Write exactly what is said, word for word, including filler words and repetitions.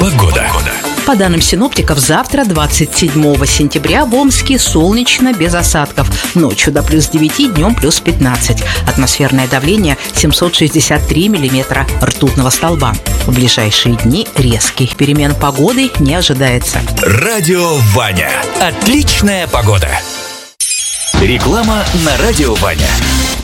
Погода. По данным синоптиков, завтра, двадцать седьмого сентября, в Омске солнечно, без осадков. Ночью до плюс девяти, днем плюс пятнадцать. Атмосферное давление семьсот шестьдесят три миллиметра ртутного столба. В ближайшие дни резких перемен погоды не ожидается. Радио Ваня. Отличная погода. Реклама на Радио Ваня.